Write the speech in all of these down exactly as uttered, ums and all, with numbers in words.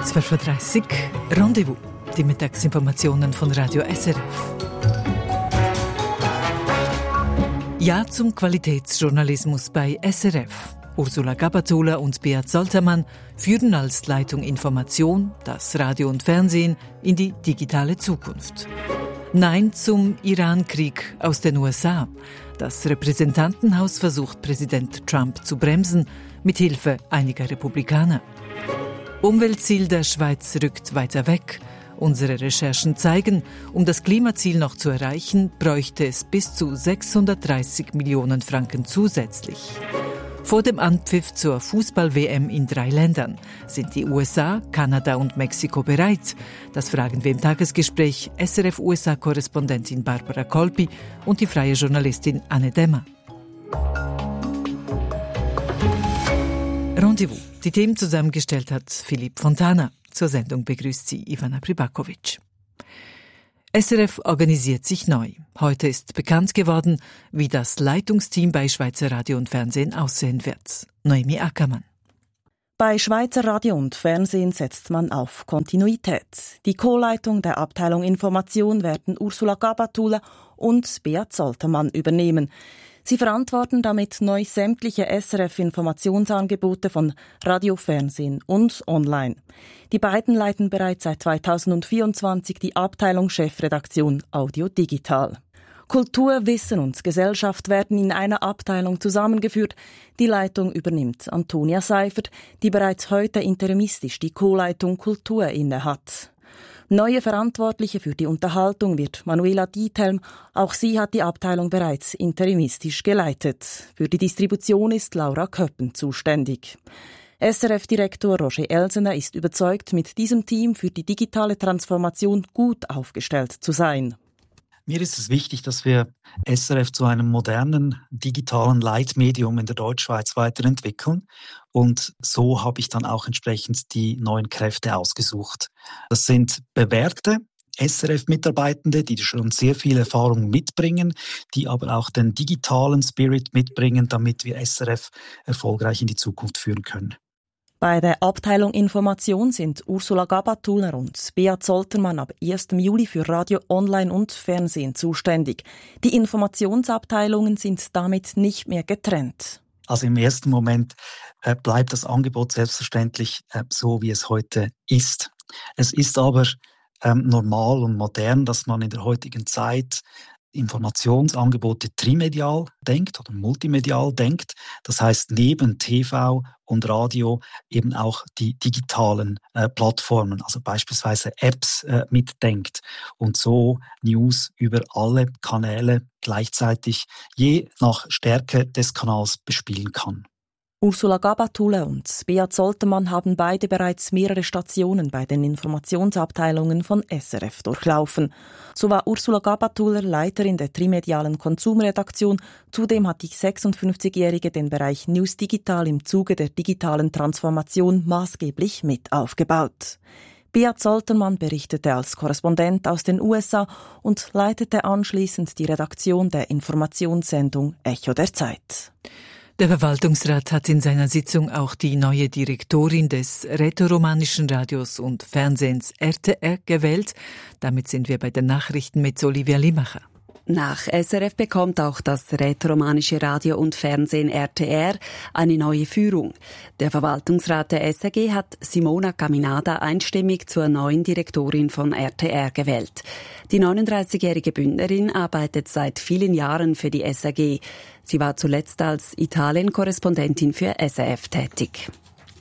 zwölf Uhr dreißig, Rendezvous, die Mittagsinformationen von Radio S R F. Ja zum Qualitätsjournalismus bei S R F. Ursula Gabatulla und Beat Zoltermann führen als Leitung Information, das Radio und Fernsehen in die digitale Zukunft. Nein zum Iran-Krieg aus den U S A. Das Repräsentantenhaus versucht, Präsident Trump zu bremsen, mit Hilfe einiger Republikaner. Umweltziel der Schweiz rückt weiter weg. Unsere Recherchen zeigen, um das Klimaziel noch zu erreichen, bräuchte es bis zu sechshundertdreißig Millionen Franken zusätzlich. Vor dem Anpfiff zur Fußball-W M in drei Ländern sind die U S A, Kanada und Mexiko bereit. Das fragen wir im Tagesgespräch S R F-U S A-Korrespondentin Barbara Kolpi und die freie Journalistin Anne Demmer. Rendezvous. Die Themen zusammengestellt hat Philipp Fontana. Zur Sendung begrüßt sie Ivana Pribakovic. S R F organisiert sich neu. Heute ist bekannt geworden, wie das Leitungsteam bei Schweizer Radio und Fernsehen aussehen wird. Noemi Ackermann. Bei Schweizer Radio und Fernsehen setzt man auf Kontinuität. Die Co-Leitung der Abteilung Information werden Ursula Gabatulla und Beat Zoltermann übernehmen. Sie verantworten damit neu sämtliche S R F-Informationsangebote von Radio, Fernsehen und Online. Die beiden leiten bereits seit zweitausendvierundzwanzig die Abteilung Chefredaktion Audio Digital. Kultur, Wissen und Gesellschaft werden in einer Abteilung zusammengeführt. Die Leitung übernimmt Antonia Seifert, die bereits heute interimistisch die Co-Leitung Kultur innehat. Neue Verantwortliche für die Unterhaltung wird Manuela Diethelm. Auch sie hat die Abteilung bereits interimistisch geleitet. Für die Distribution ist Laura Köppen zuständig. S R F-Direktor Roger Elsener ist überzeugt, mit diesem Team für die digitale Transformation gut aufgestellt zu sein. Mir ist es wichtig, dass wir S R F zu einem modernen digitalen Leitmedium in der Deutschschweiz weiterentwickeln. Und so habe ich dann auch entsprechend die neuen Kräfte ausgesucht. Das sind bewährte S R F-Mitarbeitende, die schon sehr viel Erfahrung mitbringen, die aber auch den digitalen Spirit mitbringen, damit wir S R F erfolgreich in die Zukunft führen können. Bei der Abteilung Information sind Ursula Gabatulla und Beat Zoltermann ab ersten Juli für Radio, Online und Fernsehen zuständig. Die Informationsabteilungen sind damit nicht mehr getrennt. Also im ersten Moment äh, bleibt das Angebot selbstverständlich äh, so, wie es heute ist. Es ist aber ähm, normal und modern, dass man in der heutigen Zeit Informationsangebote trimedial denkt oder multimedial denkt. Das heißt, neben T V und Radio eben auch die digitalen äh, Plattformen, also beispielsweise Apps äh, mitdenkt und so News über alle Kanäle gleichzeitig je nach Stärke des Kanals bespielen kann. Ursula Gabatulla und Beat Zoltermann haben beide bereits mehrere Stationen bei den Informationsabteilungen von S R F durchlaufen. So war Ursula Gabatulla Leiterin der trimedialen Konsumredaktion. Zudem hat die sechsundfünfzigjährige den Bereich News Digital im Zuge der digitalen Transformation maßgeblich mit aufgebaut. Beat Zoltermann berichtete als Korrespondent aus den U S A und leitete anschließend die Redaktion der Informationssendung Echo der Zeit. Der Verwaltungsrat hat in seiner Sitzung auch die neue Direktorin des rätoromanischen Radios und Fernsehens R T R gewählt. Damit sind wir bei den Nachrichten mit Olivia Limacher. Nach S R F bekommt auch das rätoromanische Radio und Fernsehen R T R eine neue Führung. Der Verwaltungsrat der S R G hat Simona Caminada einstimmig zur neuen Direktorin von R T R gewählt. Die neununddreißigjährige Bündnerin arbeitet seit vielen Jahren für die S R G. Sie war zuletzt als Italien-Korrespondentin für S R F tätig.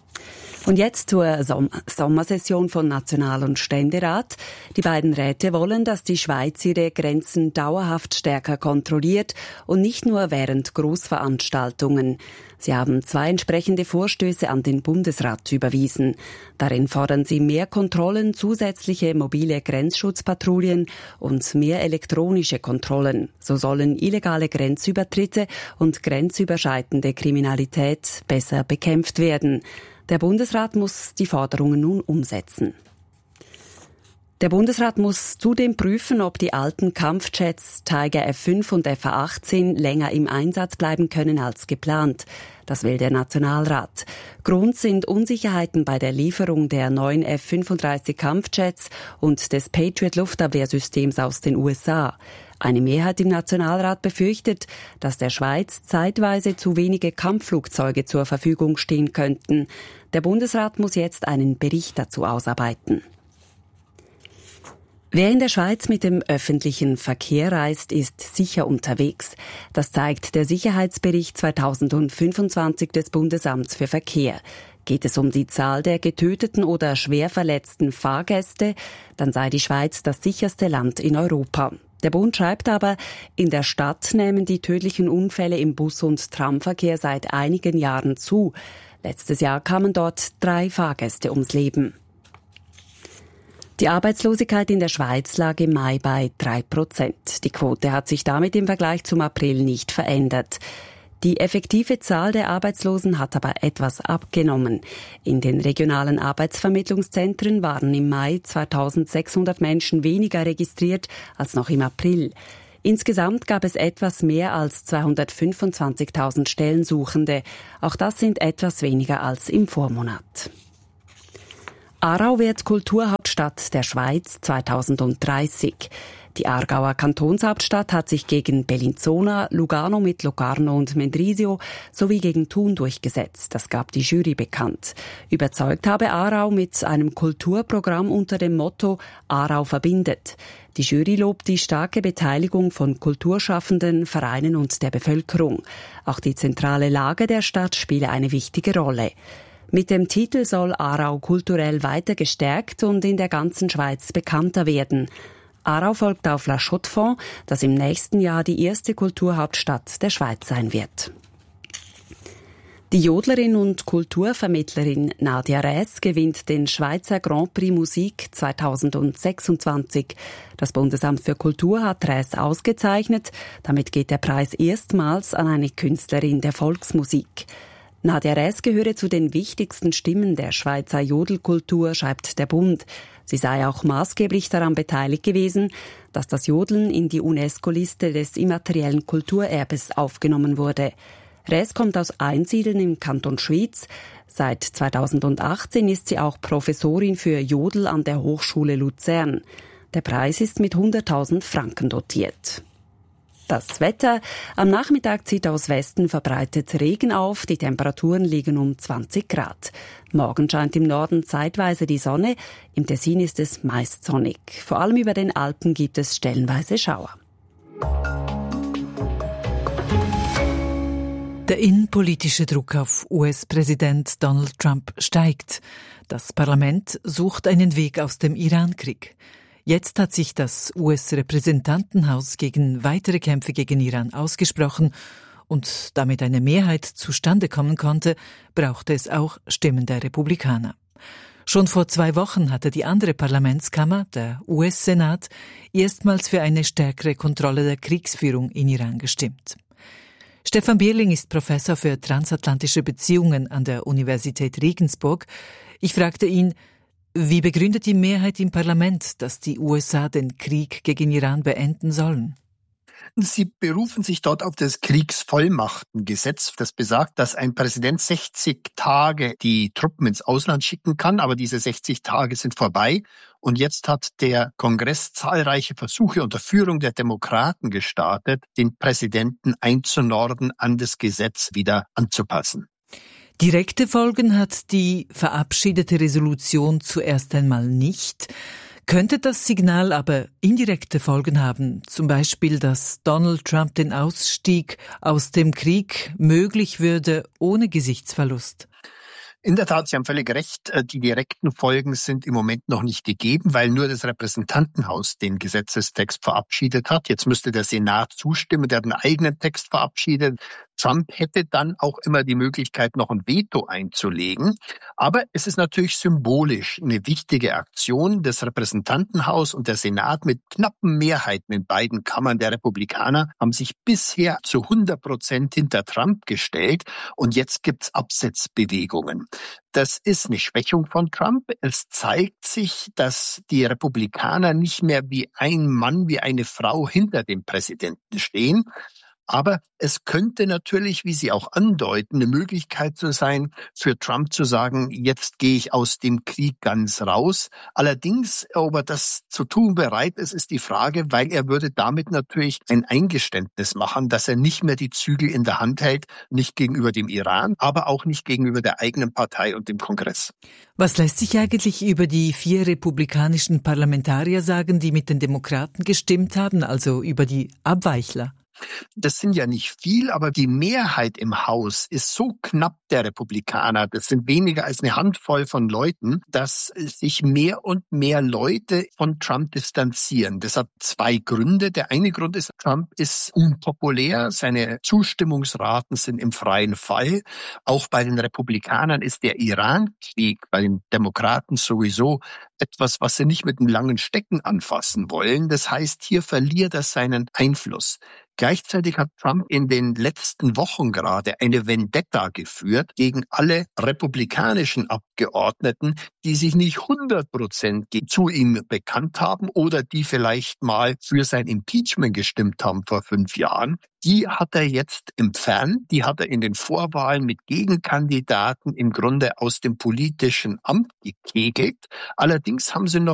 Und jetzt zur Som- Sommersession von National- und Ständerat. Die beiden Räte wollen, dass die Schweiz ihre Grenzen dauerhaft stärker kontrolliert und nicht nur während Großveranstaltungen. Sie haben zwei entsprechende Vorstöße an den Bundesrat überwiesen. Darin fordern sie mehr Kontrollen, zusätzliche mobile Grenzschutzpatrouillen und mehr elektronische Kontrollen. So sollen illegale Grenzübertritte und grenzüberschreitende Kriminalität besser bekämpft werden. Der Bundesrat muss die Forderungen nun umsetzen. Der Bundesrat muss zudem prüfen, ob die alten Kampfjets Tiger F fünf und F A achtzehn länger im Einsatz bleiben können als geplant. Das will der Nationalrat. Grund sind Unsicherheiten bei der Lieferung der neuen F fünfunddreißig Kampfjets und des Patriot-Luftabwehrsystems aus den U S A. Eine Mehrheit im Nationalrat befürchtet, dass der Schweiz zeitweise zu wenige Kampfflugzeuge zur Verfügung stehen könnten. Der Bundesrat muss jetzt einen Bericht dazu ausarbeiten. Wer in der Schweiz mit dem öffentlichen Verkehr reist, ist sicher unterwegs. Das zeigt der Sicherheitsbericht zweitausendfünfundzwanzig des Bundesamts für Verkehr. Geht es um die Zahl der getöteten oder schwer verletzten Fahrgäste, dann sei die Schweiz das sicherste Land in Europa. Der Bund schreibt aber, in der Stadt nehmen die tödlichen Unfälle im Bus- und Tramverkehr seit einigen Jahren zu. Letztes Jahr kamen dort drei Fahrgäste ums Leben. Die Arbeitslosigkeit in der Schweiz lag im Mai bei drei Prozent. Die Quote hat sich damit im Vergleich zum April nicht verändert. Die effektive Zahl der Arbeitslosen hat aber etwas abgenommen. In den regionalen Arbeitsvermittlungszentren waren im Mai zweitausendsechshundert Menschen weniger registriert als noch im April. Insgesamt gab es etwas mehr als zweihundertfünfundzwanzigtausend Stellensuchende. Auch das sind etwas weniger als im Vormonat. Aarau wird Kulturhauptstadt der Schweiz zweitausenddreißig. Die Aargauer Kantonshauptstadt hat sich gegen Bellinzona, Lugano mit Locarno und Mendrisio sowie gegen Thun durchgesetzt. Das gab die Jury bekannt. Überzeugt habe Aarau mit einem Kulturprogramm unter dem Motto Aarau verbindet. Die Jury lobt die starke Beteiligung von Kulturschaffenden, Vereinen und der Bevölkerung. Auch die zentrale Lage der Stadt spiele eine wichtige Rolle. Mit dem Titel soll Aarau kulturell weiter gestärkt und in der ganzen Schweiz bekannter werden. Aarau folgt auf La Chaux-de-Fonds, das im nächsten Jahr die erste Kulturhauptstadt der Schweiz sein wird. Die Jodlerin und Kulturvermittlerin Nadia Räss gewinnt den Schweizer Grand Prix Musik zweitausendsechsundzwanzig. Das Bundesamt für Kultur hat Räss ausgezeichnet. Damit geht der Preis erstmals an eine Künstlerin der Volksmusik. Nadia Räss gehöre zu den wichtigsten Stimmen der Schweizer Jodelkultur, schreibt der Bund. Sie sei auch maßgeblich daran beteiligt gewesen, dass das Jodeln in die UNESCO-Liste des immateriellen Kulturerbes aufgenommen wurde. Räss kommt aus Einsiedeln im Kanton Schwyz. Seit zweitausendachtzehn ist sie auch Professorin für Jodel an der Hochschule Luzern. Der Preis ist mit hunderttausend Franken dotiert. Das Wetter. Am Nachmittag zieht aus Westen verbreitet Regen auf. Die Temperaturen liegen um zwanzig Grad. Morgen scheint im Norden zeitweise die Sonne. Im Tessin ist es meist sonnig. Vor allem über den Alpen gibt es stellenweise Schauer. Der innenpolitische Druck auf U S-Präsident Donald Trump steigt. Das Parlament sucht einen Weg aus dem Iran-Krieg. Jetzt hat sich das U S-Repräsentantenhaus gegen weitere Kämpfe gegen Iran ausgesprochen und damit eine Mehrheit zustande kommen konnte, brauchte es auch Stimmen der Republikaner. Schon vor zwei Wochen hatte die andere Parlamentskammer, der U S-Senat, erstmals für eine stärkere Kontrolle der Kriegsführung in Iran gestimmt. Stefan Bierling ist Professor für transatlantische Beziehungen an der Universität Regensburg. Ich fragte ihn, wie begründet die Mehrheit im Parlament, dass die U S A den Krieg gegen Iran beenden sollen? Sie berufen sich dort auf das Kriegsvollmachtengesetz, das besagt, dass ein Präsident sechzig Tage die Truppen ins Ausland schicken kann, aber diese sechzig Tage sind vorbei. Und jetzt hat der Kongress zahlreiche Versuche unter Führung der Demokraten gestartet, den Präsidenten einzunorden, an das Gesetz wieder anzupassen. Direkte Folgen hat die verabschiedete Resolution zuerst einmal nicht. Könnte das Signal aber indirekte Folgen haben, zum Beispiel, dass Donald Trump den Ausstieg aus dem Krieg möglich würde ohne Gesichtsverlust? In der Tat, Sie haben völlig recht. Die direkten Folgen sind im Moment noch nicht gegeben, weil nur das Repräsentantenhaus den Gesetzestext verabschiedet hat. Jetzt müsste der Senat zustimmen, der hat einen eigenen Text verabschiedet. Trump hätte dann auch immer die Möglichkeit, noch ein Veto einzulegen. Aber es ist natürlich symbolisch eine wichtige Aktion. Das Repräsentantenhaus und der Senat mit knappen Mehrheiten in beiden Kammern der Republikaner haben sich bisher zu hundert Prozent hinter Trump gestellt. Und jetzt gibt's Absetzbewegungen. Das ist eine Schwächung von Trump. Es zeigt sich, dass die Republikaner nicht mehr wie ein Mann, wie eine Frau hinter dem Präsidenten stehen. Aber es könnte natürlich, wie Sie auch andeuten, eine Möglichkeit zu sein, für Trump zu sagen, jetzt gehe ich aus dem Krieg ganz raus. Allerdings, ob er das zu tun bereit ist, ist die Frage, weil er würde damit natürlich ein Eingeständnis machen, dass er nicht mehr die Zügel in der Hand hält, nicht gegenüber dem Iran, aber auch nicht gegenüber der eigenen Partei und dem Kongress. Was lässt sich eigentlich über die vier republikanischen Parlamentarier sagen, die mit den Demokraten gestimmt haben, also über die Abweichler? Das sind ja nicht viel, aber die Mehrheit im Haus ist so knapp der Republikaner, das sind weniger als eine Handvoll von Leuten, dass sich mehr und mehr Leute von Trump distanzieren. Das hat zwei Gründe. Der eine Grund ist, Trump ist unpopulär, seine Zustimmungsraten sind im freien Fall. Auch bei den Republikanern ist der Iran-Krieg, bei den Demokraten sowieso, etwas, was sie nicht mit einem langen Stecken anfassen wollen. Das heißt, hier verliert er seinen Einfluss. Gleichzeitig hat Trump in den letzten Wochen gerade eine Vendetta geführt gegen alle republikanischen Abgeordneten, die sich nicht hundert Prozent zu ihm bekannt haben oder die vielleicht mal für sein Impeachment gestimmt haben vor fünf Jahren. Die hat er jetzt entfernt, die hat er in den Vorwahlen mit Gegenkandidaten im Grunde aus dem politischen Amt gekegelt. Allerdings haben sie noch